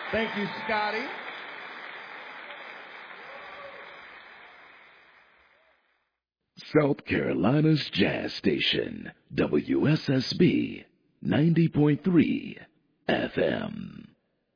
Thank you, Scotty. South Carolina's Jazz Station, WSSB 90.3 FM.